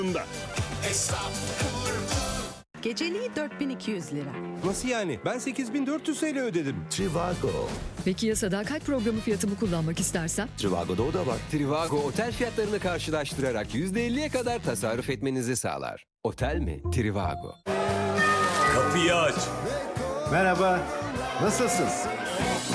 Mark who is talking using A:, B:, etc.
A: Geceliği 4200 lira.
B: Nasıl yani? Ben 8400 TL ödedim.
C: Trivago.
D: Peki ya sadakat programı fiyatımı kullanmak istersem?
C: Trivago'da o da var.
E: Trivago otel fiyatlarını karşılaştırarak %50'ye kadar tasarruf etmenizi sağlar. Otel mi? Trivago.
F: Kapıyı aç.
G: Merhaba, nasılsın?